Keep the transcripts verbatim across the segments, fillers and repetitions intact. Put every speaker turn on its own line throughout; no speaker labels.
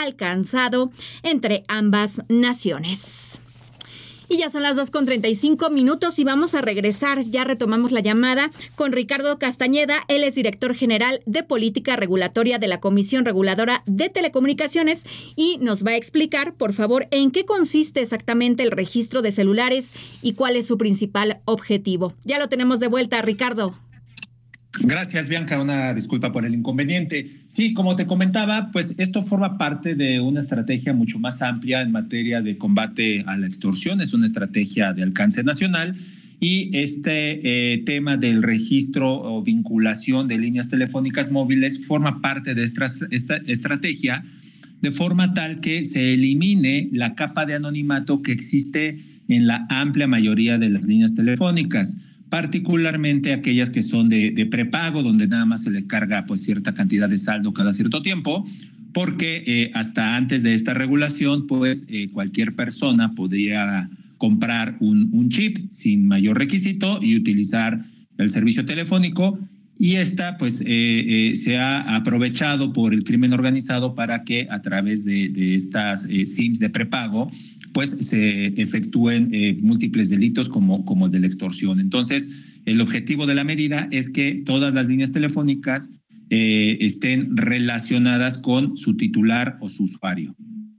alcanzado entre ambas naciones. Y ya son las dos con treinta y cinco minutos y vamos a regresar. Ya retomamos la llamada con Ricardo Castañeda. Él es director general de Política Regulatoria de la Comisión Reguladora de Telecomunicaciones y nos va a explicar, por favor, en qué consiste exactamente el registro de celulares y cuál es su principal objetivo. Ya lo tenemos de vuelta, Ricardo.
Gracias, Bianca. Una disculpa por el inconveniente. Sí, como te comentaba, pues esto forma parte de una estrategia mucho más amplia en materia de combate a la extorsión. Es una estrategia de alcance nacional y este eh, tema del registro o vinculación de líneas telefónicas móviles forma parte de esta, esta estrategia de forma tal que se elimine la capa de anonimato que existe en la amplia mayoría de las líneas telefónicas, particularmente aquellas que son de, de prepago, donde nada más se le carga pues cierta cantidad de saldo cada cierto tiempo, porque eh, hasta antes de esta regulación, pues eh, cualquier persona podría comprar un, un chip sin mayor requisito y utilizar el servicio telefónico, y esta pues eh, eh, se ha aprovechado por el crimen organizado para que a través de, de estas eh, SIMs de prepago pues se efectúen eh, múltiples delitos como, como el de la extorsión. Entonces, el objetivo de la medida es que todas las líneas telefónicas eh, estén relacionadas con su titular o su usuario.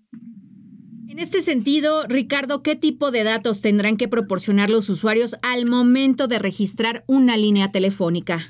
En este sentido, Ricardo, ¿qué tipo de datos tendrán que proporcionar los usuarios al momento de registrar una línea telefónica?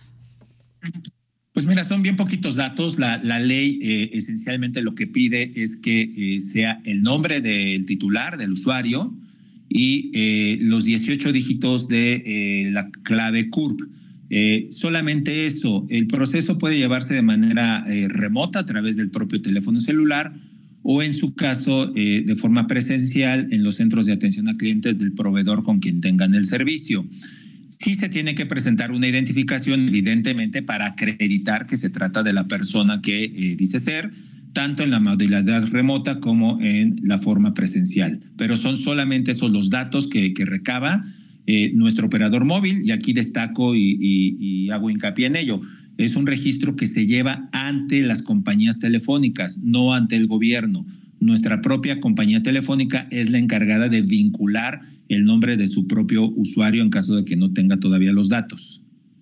Pues mira, son bien poquitos datos. La, la ley eh, esencialmente lo que pide es que eh, sea el nombre del titular, del usuario, y eh, los dieciocho dígitos de eh, la clave C U R P. Eh, solamente eso. El proceso puede llevarse de manera eh, remota a través del propio teléfono celular o en su caso eh, de forma presencial en los centros de atención a clientes del proveedor con quien tengan el servicio. Sí se tiene que presentar una identificación, evidentemente, para acreditar que se trata de la persona que eh, dice ser, tanto en la modalidad remota como en la forma presencial. Pero son solamente esos los datos que, que recaba eh, nuestro operador móvil, y aquí destaco y, y, y hago hincapié en ello. Es un registro que se lleva ante las compañías telefónicas, no ante el gobierno. Nuestra propia compañía telefónica es la encargada de vincular el nombre de su propio usuario en caso de que no tenga todavía los datos.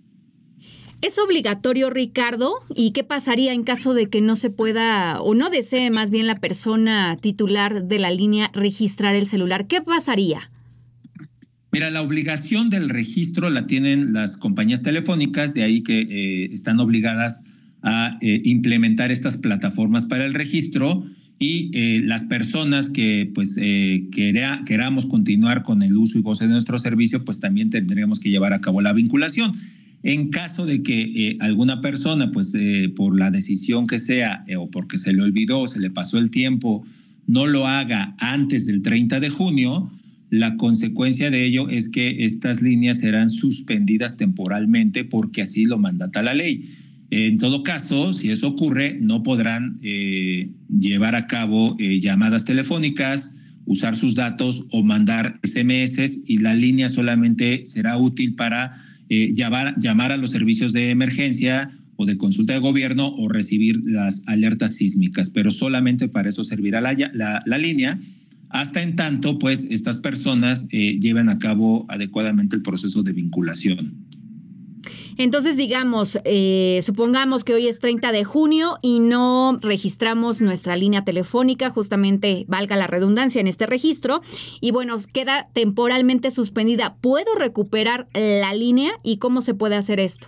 ¿Es obligatorio, Ricardo? ¿Y qué pasaría en caso de que no se pueda o no desee más bien la persona titular de la línea registrar el celular? ¿Qué pasaría?
Mira, la obligación del registro la tienen las compañías telefónicas, de ahí que eh, están obligadas a eh, implementar estas plataformas para el registro. Y eh, las personas que pues eh, quera, queramos continuar con el uso y goce de nuestro servicio, pues también tendríamos que llevar a cabo la vinculación. En caso de que eh, alguna persona, pues eh, por la decisión que sea, eh, o porque se le olvidó, se le pasó el tiempo, no lo haga antes del treinta de junio, la consecuencia de ello es que estas líneas serán suspendidas temporalmente porque así lo mandata la ley. En todo caso, si eso ocurre, no podrán eh, llevar a cabo eh, llamadas telefónicas, usar sus datos o mandar ese eme eses, y la línea solamente será útil para eh, llamar, llamar a los servicios de emergencia o de consulta de gobierno o recibir las alertas sísmicas, pero solamente para eso servirá la, la, la línea, hasta en tanto pues estas personas eh, lleven a cabo adecuadamente el proceso de vinculación.
Entonces, digamos, eh, supongamos que hoy es treinta de junio y no registramos nuestra línea telefónica, justamente valga la redundancia en este registro, y bueno, queda temporalmente suspendida. ¿Puedo recuperar la línea y cómo se puede hacer esto?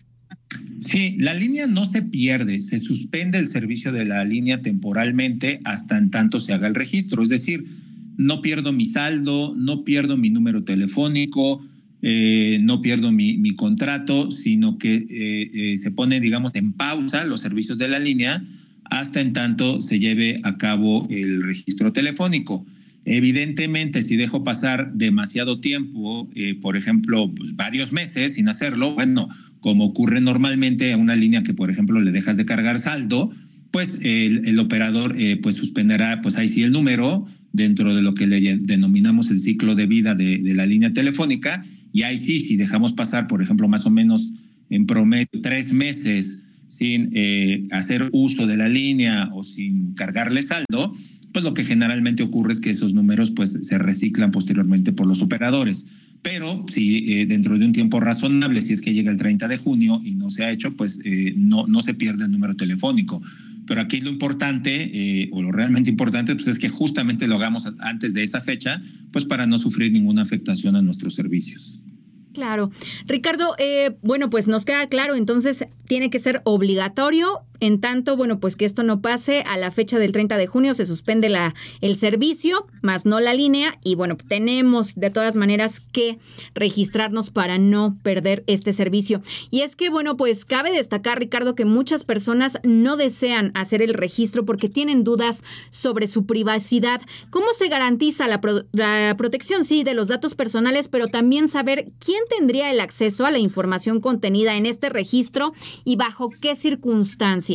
Sí, la línea no se pierde, se suspende el servicio de la línea temporalmente hasta en tanto se haga el registro. Es decir, no pierdo mi saldo, no pierdo mi número telefónico, Eh, no pierdo mi, mi contrato, sino que eh, eh, se pone, digamos, en pausa los servicios de la línea hasta en tanto se lleve a cabo el registro telefónico. Evidentemente, si dejo pasar demasiado tiempo, eh, por ejemplo, pues, varios meses sin hacerlo, bueno, como ocurre normalmente a una línea que, por ejemplo, le dejas de cargar saldo, pues el, el operador eh, pues suspenderá, pues ahí sí el número dentro de lo que le denominamos el ciclo de vida de, de la línea telefónica. Y ahí sí, si dejamos pasar, por ejemplo, más o menos en promedio tres meses sin eh, hacer uso de la línea o sin cargarle saldo, pues lo que generalmente ocurre es que esos números pues se reciclan posteriormente por los operadores. Pero si eh, dentro de un tiempo razonable, si es que llega el treinta de junio y no se ha hecho, pues eh, no, no se pierde el número telefónico. Pero aquí lo importante, eh, o lo realmente importante, pues es que justamente lo hagamos antes de esa fecha, pues para no sufrir ninguna afectación a nuestros servicios.
Claro. Ricardo, eh, bueno, pues nos queda claro, entonces tiene que ser obligatorio. En tanto, bueno, pues que esto no pase a la fecha del treinta de junio, se suspende la, el servicio, más no la línea. Y bueno, tenemos de todas maneras que registrarnos para no perder este servicio. Y es que, bueno, pues cabe destacar, Ricardo, que muchas personas no desean hacer el registro porque tienen dudas sobre su privacidad. ¿Cómo se garantiza la, pro, la protección, sí, de los datos personales, pero también saber quién tendría el acceso a la información contenida en este registro y bajo qué circunstancias?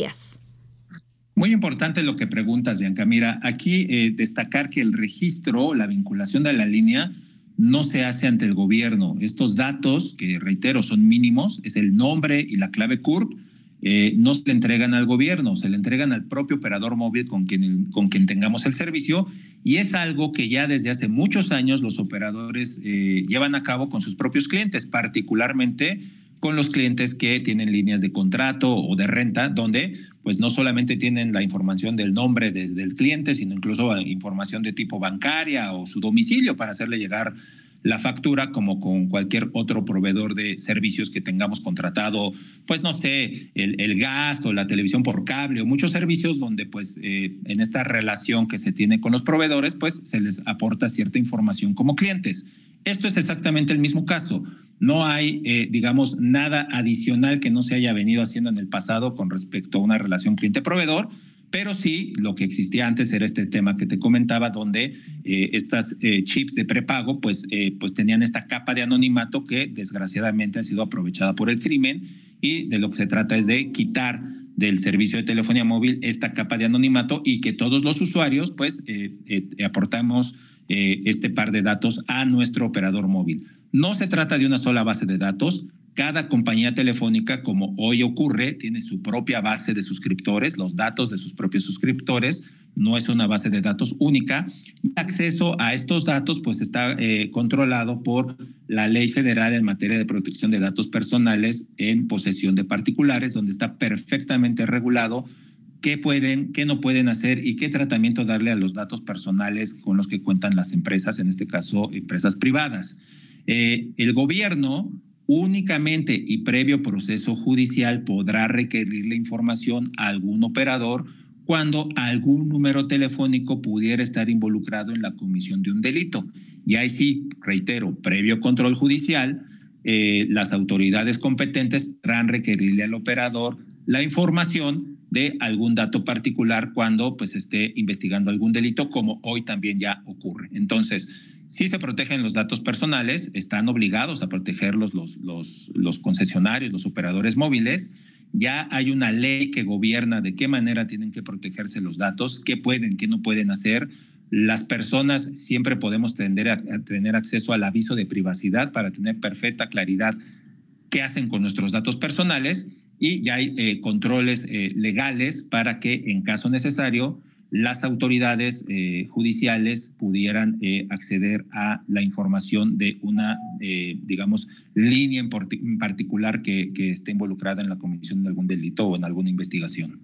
Muy importante lo que preguntas, Bianca. Mira, aquí eh, destacar que el registro, la vinculación de la línea, no se hace ante el gobierno. Estos datos, que reitero, son mínimos, es el nombre y la clave C U R P, eh, no se le entregan al gobierno, se le entregan al propio operador móvil con quien, con quien tengamos el servicio, y es algo que ya desde hace muchos años los operadores eh, llevan a cabo con sus propios clientes, particularmente con los clientes que tienen líneas de contrato o de renta, donde pues no solamente tienen la información del nombre de, del cliente, sino incluso información de tipo bancaria o su domicilio para hacerle llegar la factura, como con cualquier otro proveedor de servicios que tengamos contratado, pues no sé, el, el gas o la televisión por cable o muchos servicios donde pues eh, en esta relación que se tiene con los proveedores, pues se les aporta cierta información como clientes. Esto es exactamente el mismo caso. No hay, eh, digamos, nada adicional que no se haya venido haciendo en el pasado con respecto a una relación cliente-proveedor, pero sí lo que existía antes era este tema que te comentaba, donde eh, estas eh, chips de prepago pues, eh, pues tenían esta capa de anonimato que desgraciadamente ha sido aprovechada por el crimen, y de lo que se trata es de quitar del servicio de telefonía móvil esta capa de anonimato y que todos los usuarios pues eh, eh, aportamos eh, este par de datos a nuestro operador móvil. No se trata de una sola base de datos. Cada compañía telefónica, como hoy ocurre, tiene su propia base de suscriptores, los datos de sus propios suscriptores. No es una base de datos única. Y acceso a estos datos pues está eh, controlado por la Ley Federal en materia de protección de datos personales en posesión de particulares, donde está perfectamente regulado qué pueden, qué no pueden hacer y qué tratamiento darle a los datos personales con los que cuentan las empresas, en este caso empresas privadas. Eh, el gobierno únicamente y previo proceso judicial podrá requerir la información a algún operador cuando algún número telefónico pudiera estar involucrado en la comisión de un delito. Y ahí sí, reitero, previo control judicial, eh, las autoridades competentes podrán requerirle al operador la información de algún dato particular cuando pues esté investigando algún delito, como hoy también ya ocurre. Entonces, sí se protegen los datos personales, están obligados a protegerlos los, los, los concesionarios, los operadores móviles. Ya hay una ley que gobierna de qué manera tienen que protegerse los datos, qué pueden, qué no pueden hacer. Las personas siempre podemos tender a, a tener acceso al aviso de privacidad para tener perfecta claridad qué hacen con nuestros datos personales, y ya hay eh, controles eh, legales para que en caso necesario las autoridades eh, judiciales pudieran eh, acceder a la información de una, eh, digamos, línea en, en particular que, que esté involucrada en la comisión de algún delito o en alguna investigación.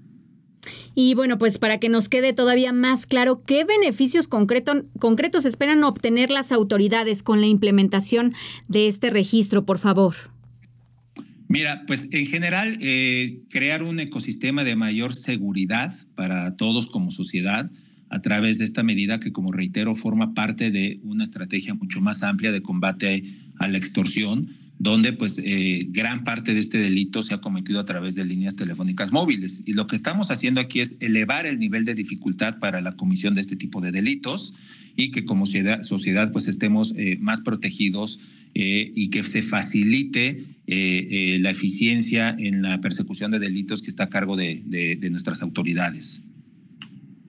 Y bueno, pues para que nos quede todavía más claro, ¿qué beneficios concreto, concretos esperan obtener las autoridades con la implementación de este registro, por favor?
Mira, pues en general, eh, crear un ecosistema de mayor seguridad para todos como sociedad a través de esta medida que, como reitero, forma parte de una estrategia mucho más amplia de combate a la extorsión, donde pues eh, gran parte de este delito se ha cometido a través de líneas telefónicas móviles. Y lo que estamos haciendo aquí es elevar el nivel de dificultad para la comisión de este tipo de delitos y que como sociedad, sociedad pues estemos eh, más protegidos eh, y que se facilite eh, eh, la eficiencia en la persecución de delitos que está a cargo de, de, de nuestras autoridades.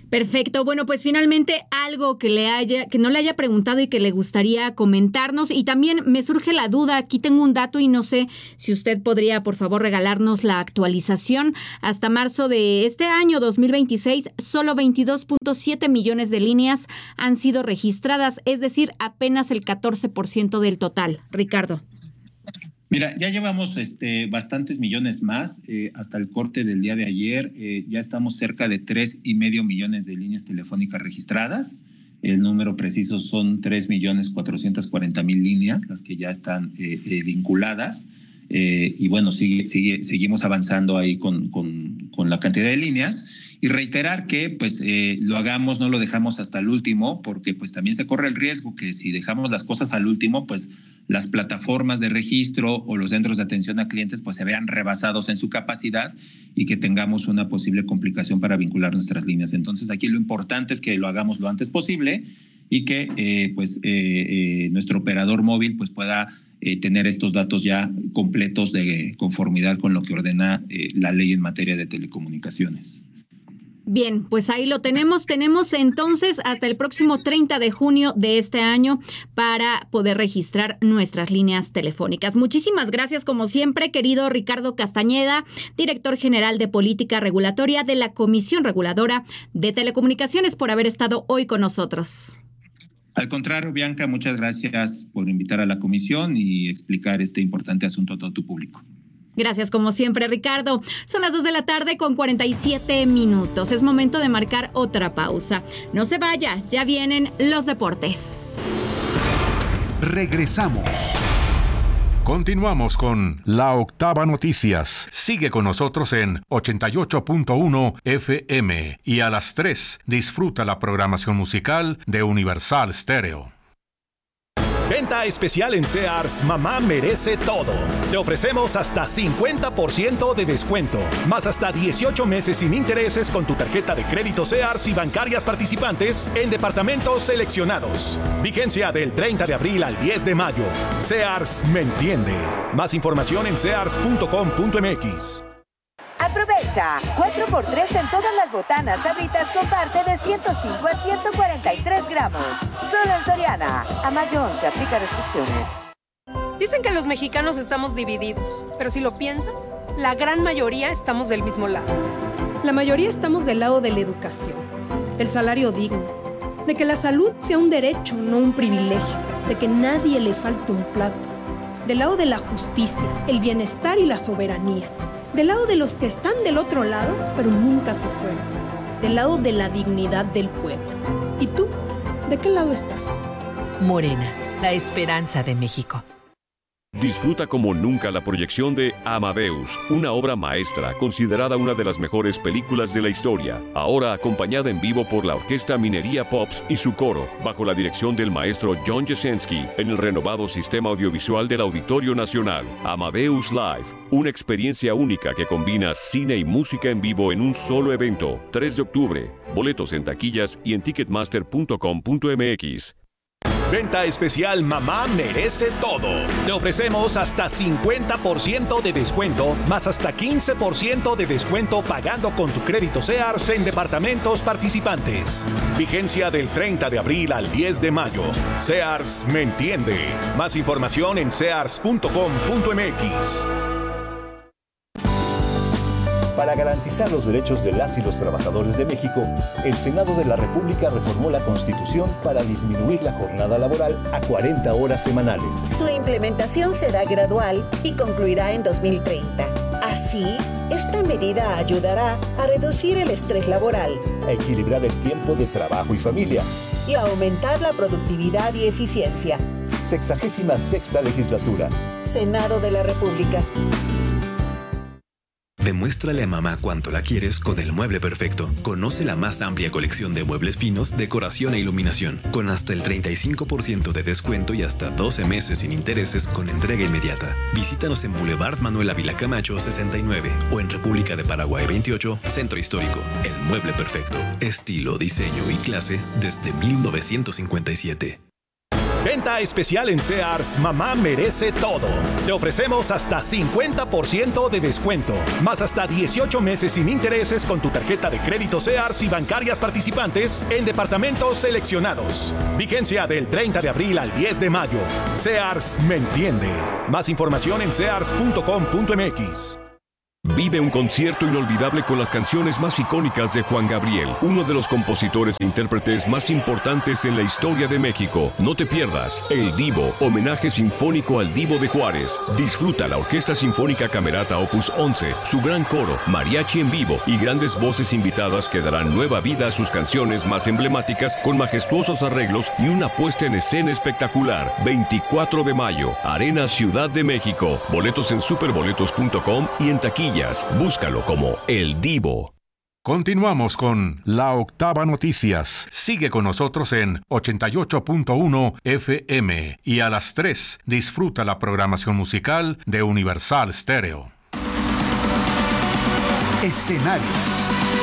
Perfecto. Bueno, pues finalmente algo que le haya, que no le haya preguntado y que le gustaría comentarnos. Y también me surge la duda, aquí tengo un dato y no sé si usted podría, por favor, regalarnos la actualización. Hasta marzo de este año, dos mil veintiséis, solo veintidós punto siete millones de líneas han sido registradas, es decir, apenas el catorce por ciento del total. Ricardo.
Mira, ya llevamos este, bastantes millones más. Eh, hasta el corte del día de ayer eh, ya estamos cerca de tres y medio millones de líneas telefónicas registradas. El número preciso son tres millones cuatrocientos cuarenta mil líneas, las que ya están eh, eh, vinculadas. Eh, y bueno, sigue, sigue, seguimos avanzando ahí con, con, con la cantidad de líneas. Y reiterar que pues eh, lo hagamos, no lo dejamos hasta el último, porque pues también se corre el riesgo que si dejamos las cosas al último, pues las plataformas de registro o los centros de atención a clientes pues se vean rebasados en su capacidad y que tengamos una posible complicación para vincular nuestras líneas. Entonces aquí lo importante es que lo hagamos lo antes posible y que eh, pues eh, eh, nuestro operador móvil pues pueda eh, tener estos datos ya completos de conformidad con lo que ordena eh, la ley en materia de telecomunicaciones.
Bien, pues ahí lo tenemos. Tenemos entonces hasta el próximo treinta de junio de este año para poder registrar nuestras líneas telefónicas. Muchísimas gracias, como siempre, querido Ricardo Castañeda, director general de Política Regulatoria de la Comisión Reguladora de Telecomunicaciones, por haber estado hoy con nosotros.
Al contrario, Bianca, muchas gracias por invitar a la comisión y explicar este importante asunto a todo tu público.
Gracias, como siempre, Ricardo. Son las dos de la tarde con cuarenta y siete minutos. Es momento de marcar otra pausa. No se vaya, ya vienen los deportes.
Regresamos.
Continuamos con La Octava Noticias. Sigue con nosotros en ochenta y ocho punto uno F M y a las tres disfruta la programación musical de Universal Stereo.
Venta especial en Sears, mamá merece todo. Te ofrecemos hasta cincuenta por ciento de descuento, más hasta dieciocho meses sin intereses con tu tarjeta de crédito Sears y bancarias participantes en departamentos seleccionados. Vigencia del treinta de abril al diez de mayo. Sears me entiende. Más información en sears punto com punto m x.
Aprovecha cuatro por tres en todas las botanas Sabritas con parte de ciento cinco a ciento cuarenta y tres gramos. Solo en Soriana. A mayo once aplica restricciones.
Dicen que los mexicanos estamos divididos, pero si lo piensas, la gran mayoría estamos del mismo lado.
La mayoría estamos del lado de la educación, del salario digno, de que la salud sea un derecho, no un privilegio, de que nadie le falte un plato, del lado de la justicia, el bienestar y la soberanía. Del lado de los que están del otro lado, pero nunca se fueron. Del lado de la dignidad del pueblo. ¿Y tú? ¿De qué lado estás?
Morena, la esperanza de México.
Disfruta como nunca la proyección de Amadeus, una obra maestra considerada una de las mejores películas de la historia, ahora acompañada en vivo por la Orquesta Minería Pops y su coro, bajo la dirección del maestro John Jasenski, en el renovado sistema audiovisual del Auditorio Nacional. Amadeus Live, una experiencia única que combina cine y música en vivo en un solo evento. tres de octubre, boletos en taquillas y en ticketmaster punto com punto m x.
Venta especial Mamá merece todo. Te ofrecemos hasta cincuenta por ciento de descuento, más hasta quince por ciento de descuento pagando con tu crédito Sears en departamentos participantes. Vigencia del treinta de abril al diez de mayo. Sears me entiende. Más información en sears punto com punto m x.
Para garantizar los derechos de las y los trabajadores de México, el Senado de la República reformó la Constitución para disminuir la jornada laboral a cuarenta horas semanales.
Su implementación será gradual y concluirá en dos mil treinta. Así, esta medida ayudará a reducir el estrés laboral,
a equilibrar el tiempo de trabajo y familia
y a aumentar la productividad y eficiencia.
Sexagésima sexta legislatura.
Senado de la República.
Demuéstrale a mamá cuánto la quieres con el mueble perfecto. Conoce la más amplia colección de muebles finos, decoración e iluminación, con hasta el treinta y cinco por ciento de descuento y hasta doce meses sin intereses con entrega inmediata. Visítanos en Boulevard Manuel Ávila Camacho sesenta y nueve o en República de Paraguay veintiocho, Centro Histórico. El mueble perfecto. Estilo, diseño y clase desde mil novecientos cincuenta y siete.
Venta especial en Sears, mamá merece todo. Te ofrecemos hasta cincuenta por ciento de descuento, más hasta dieciocho meses sin intereses con tu tarjeta de crédito Sears y bancarias participantes en departamentos seleccionados. Vigencia del treinta de abril al diez de mayo. Sears me entiende. Más información en sears punto com punto m x.
Vive un concierto inolvidable con las canciones más icónicas de Juan Gabriel, uno de los compositores e intérpretes más importantes en la historia de México. No te pierdas El Divo, homenaje sinfónico al Divo de Juárez. Disfruta la Orquesta Sinfónica Camerata Opus once, su gran coro, mariachi en vivo y grandes voces invitadas que darán nueva vida a sus canciones más emblemáticas con majestuosos arreglos y una puesta en escena espectacular. veinticuatro de mayo, Arena Ciudad de México. Boletos en superboletos punto com y en taquilla. Búscalo como El Divo.
Continuamos con La Octava Noticias. Sigue con nosotros en ochenta y ocho punto uno F M y a las tres disfruta la programación musical de Universal Stereo.
Escenarios.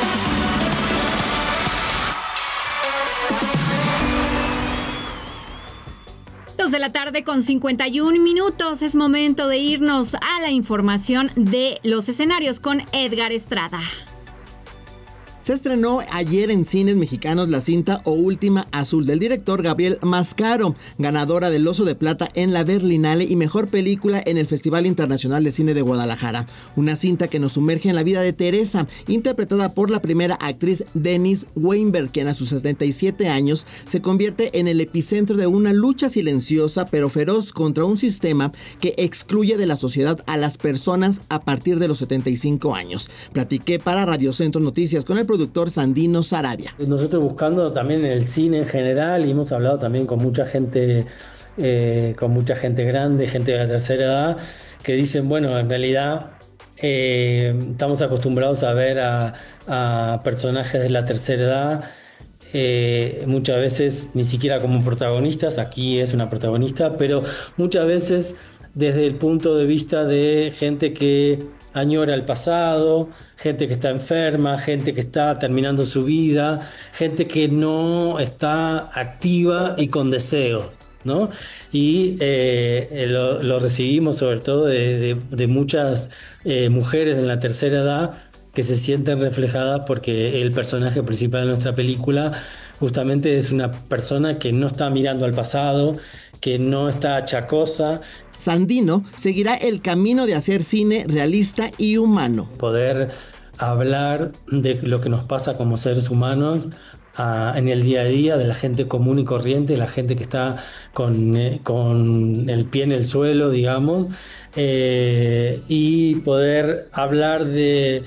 De la tarde con cincuenta y un minutos. Es momento de irnos a la información de los escenarios con Edgar Estrada.
Se estrenó ayer en cines mexicanos la cinta O Última Azul del director Gabriel Mascaro, ganadora del Oso de Plata en la Berlinale y mejor película en el Festival Internacional de Cine de Guadalajara. Una cinta que nos sumerge en la vida de Teresa, interpretada por la primera actriz Denise Weinberg, quien a sus setenta y siete años se convierte en el epicentro de una lucha silenciosa pero feroz contra un sistema que excluye de la sociedad a las personas a partir de los setenta y cinco años. Platiqué para Radio Centro Noticias con el productor Sandino Sarabia.
Nosotros buscando también en el cine en general y hemos hablado también con mucha gente, eh, con mucha gente grande, gente de la tercera edad, que dicen, bueno, en realidad eh, estamos acostumbrados a ver a, a personajes de la tercera edad, eh, muchas veces ni siquiera como protagonistas, aquí es una protagonista, pero muchas veces desde el punto de vista de gente que añora el pasado, gente que está enferma, gente que está terminando su vida, gente que no está activa y con deseo, ¿no? Y eh, lo, lo recibimos sobre todo de, de, de muchas eh, mujeres en la tercera edad que se sienten reflejadas porque el personaje principal de nuestra película justamente es una persona que no está mirando al pasado, que no está achacosa.
Sandino seguirá el camino de hacer cine realista y humano.
Poder hablar de lo que nos pasa como seres humanos a, en el día a día, de la gente común y corriente, la gente que está con, eh, con el pie en el suelo, digamos, eh, y poder hablar de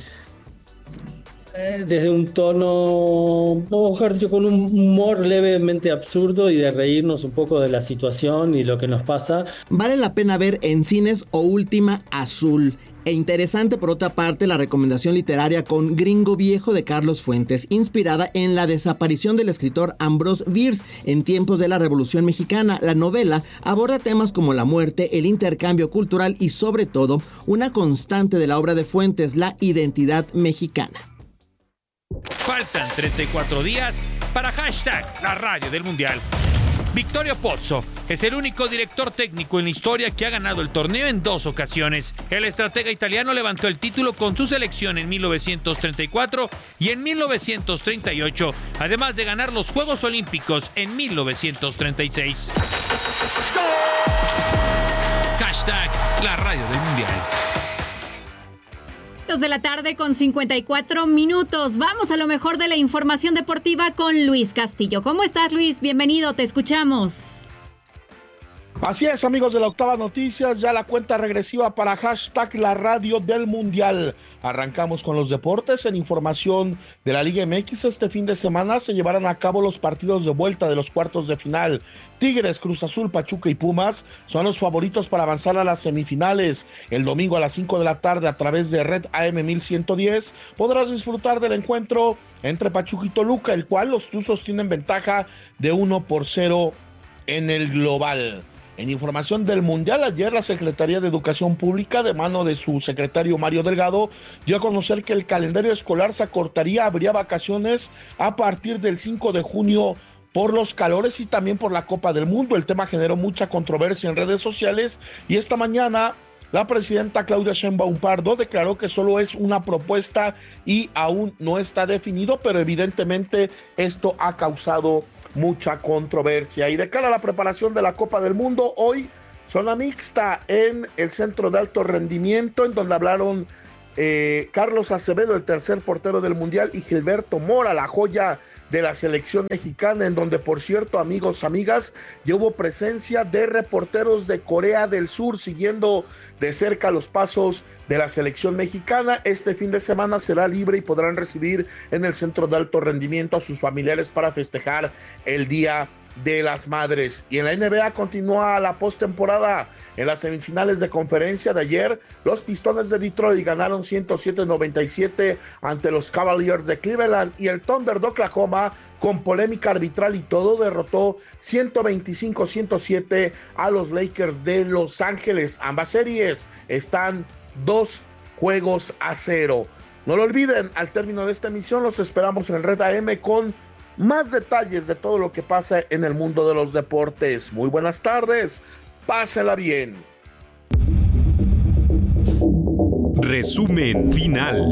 desde un tono, mejor dicho, con un humor levemente absurdo y de reírnos un poco de la situación y lo que nos pasa.
Vale la pena ver en cines O Última Azul. E interesante por otra parte la recomendación literaria con Gringo Viejo de Carlos Fuentes, inspirada en la desaparición del escritor Ambrose Bierce en tiempos de la Revolución Mexicana. La novela aborda temas como la muerte, el intercambio cultural y sobre todo una constante de la obra de Fuentes, la identidad mexicana.
Faltan treinta y cuatro días para hashtag la radio del Mundial. Vittorio Pozzo es el único director técnico en la historia que ha ganado el torneo en dos ocasiones. El estratega italiano levantó el título con su selección en mil novecientos treinta y cuatro y en mil novecientos treinta y ocho, además de ganar los Juegos Olímpicos en mil novecientos treinta y seis. Hashtag la radio del Mundial.
Dos de la tarde con cincuenta y cuatro minutos. Vamos a lo mejor de la información deportiva con Luis Castillo. ¿Cómo estás, Luis? Bienvenido, te escuchamos.
Así es, amigos de la Octava Noticias, ya la cuenta regresiva para hashtag la radio del Mundial. Arrancamos con los deportes. En información de la Liga M X, este fin de semana se llevarán a cabo los partidos de vuelta de los cuartos de final. Tigres, Cruz Azul, Pachuca y Pumas son los favoritos para avanzar a las semifinales. El domingo a las cinco de la tarde a través de Red A M mil ciento diez podrás disfrutar del encuentro entre Pachuca y Toluca, el cual los Tuzos tienen ventaja de uno por cero en el global. En información del Mundial, ayer la Secretaría de Educación Pública, de mano de su secretario Mario Delgado, dio a conocer que el calendario escolar se acortaría, habría vacaciones a partir del cinco de junio por los calores y también por la Copa del Mundo. El tema generó mucha controversia en redes sociales y esta mañana la presidenta Claudia Sheinbaum Pardo declaró que solo es una propuesta y aún no está definido, pero evidentemente esto ha causado mucha controversia. Y de cara a la preparación de la Copa del Mundo, hoy zona mixta en el Centro de Alto Rendimiento, en donde hablaron eh, Carlos Acevedo, el tercer portero del Mundial, y Gilberto Mora, la joya de la selección mexicana, en donde, por cierto, amigos, amigas, ya hubo presencia de reporteros de Corea del Sur siguiendo de cerca los pasos de la selección mexicana. Este fin de semana será libre y podrán recibir en el Centro de Alto Rendimiento a sus familiares para festejar el Día de las Madres. Y en la N B A continúa la postemporada. En las semifinales de conferencia de ayer, los Pistones de Detroit ganaron ciento siete a noventa y siete ante los Cavaliers de Cleveland, y el Thunder de Oklahoma, con polémica arbitral y todo, derrotó ciento veinticinco a ciento siete a los Lakers de Los Ángeles. Ambas series están dos juegos a cero. No lo olviden, al término de esta emisión los esperamos en Red A M con más detalles de todo lo que pasa en el mundo de los deportes. Muy buenas tardes, pásenla bien.
Resumen final.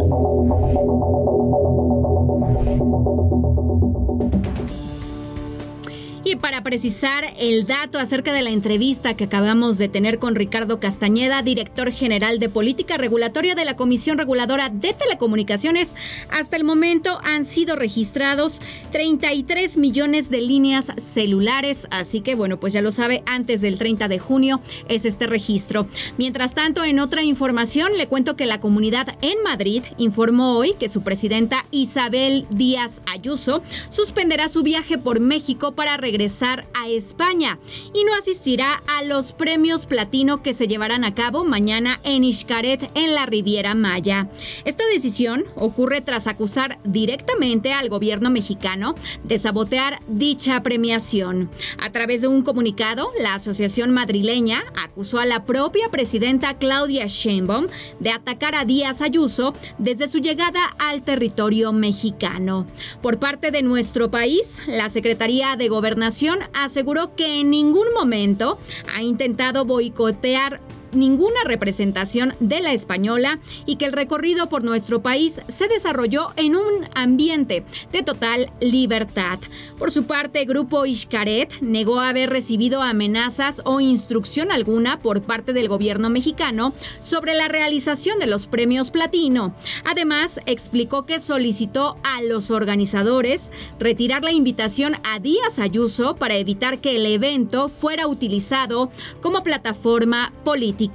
Y para precisar el dato acerca de la entrevista que acabamos de tener con Ricardo Castañeda, director general de Política Regulatoria de la Comisión Reguladora de Telecomunicaciones, hasta el momento han sido registrados treinta y tres millones de líneas celulares, así que bueno, pues ya lo sabe, antes del treinta de junio es este registro. Mientras tanto, en otra información, le cuento que la comunidad en Madrid informó hoy que su presidenta Isabel Díaz Ayuso suspenderá su viaje por México para regresar regresar a España y no asistirá a los premios platino que se llevarán a cabo mañana en Xcaret, en la Riviera Maya. Esta decisión ocurre tras acusar directamente al gobierno mexicano de sabotear dicha premiación. A través de un comunicado, la asociación madrileña acusó a la propia presidenta Claudia Sheinbaum de atacar a Díaz Ayuso desde su llegada al territorio mexicano. Por parte de nuestro país, la Secretaría de Gobernación aseguró que en ningún momento ha intentado boicotear ninguna representación de la española y que el recorrido por nuestro país se desarrolló en un ambiente de total libertad. Por su parte, Grupo Xcaret negó haber recibido amenazas o instrucción alguna por parte del gobierno mexicano sobre la realización de los premios platino. Además, explicó que solicitó a los organizadores retirar la invitación a Díaz Ayuso para evitar que el evento fuera utilizado como plataforma política.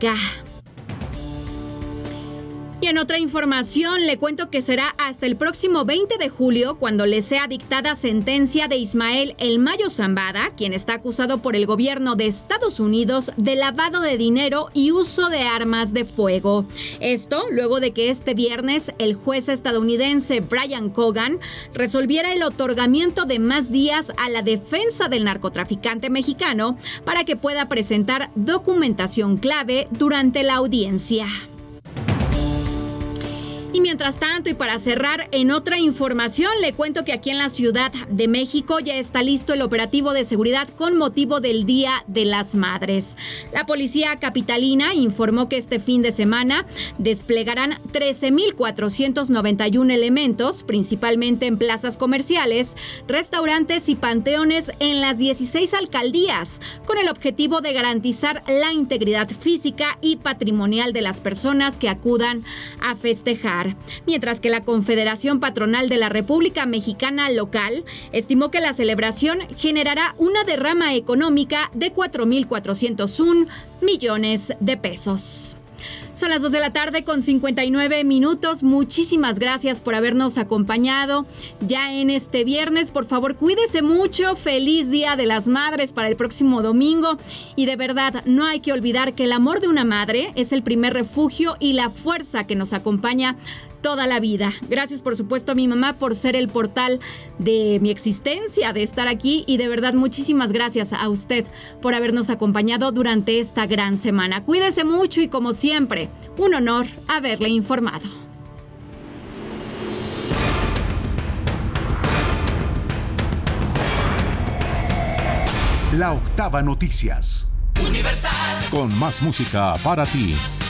Y en otra información, le cuento que será hasta el próximo veinte de julio cuando le sea dictada sentencia de Ismael El Mayo Zambada, quien está acusado por el gobierno de Estados Unidos de lavado de dinero y uso de armas de fuego. Esto luego de que este viernes el juez estadounidense Brian Cogan resolviera el otorgamiento de más días a la defensa del narcotraficante mexicano para que pueda presentar documentación clave durante la audiencia. Y mientras tanto, y para cerrar, en otra información, le cuento que aquí en la Ciudad de México ya está listo el operativo de seguridad con motivo del Día de las Madres. La policía capitalina informó que este fin de semana desplegarán trece mil cuatrocientos noventa y uno elementos, principalmente en plazas comerciales, restaurantes y panteones en las dieciséis alcaldías, con el objetivo de garantizar la integridad física y patrimonial de las personas que acudan a festejar. Mientras que la Confederación Patronal de la República Mexicana Local estimó que la celebración generará una derrama económica de cuatro mil cuatrocientos uno millones de pesos. Son las dos de la tarde con cincuenta y nueve minutos. Muchísimas gracias por habernos acompañado ya en este viernes. Por favor, cuídese mucho. Feliz Día de las Madres para el próximo domingo. Y de verdad, no hay que olvidar que el amor de una madre es el primer refugio y la fuerza que nos acompaña toda la vida. Gracias, por supuesto, a mi mamá por ser el portal de mi existencia, de estar aquí, y de verdad muchísimas gracias a usted por habernos acompañado durante esta gran semana. Cuídese mucho y, como siempre, un honor haberle informado.
La Octava Noticias.
Universal.
Con más música para ti.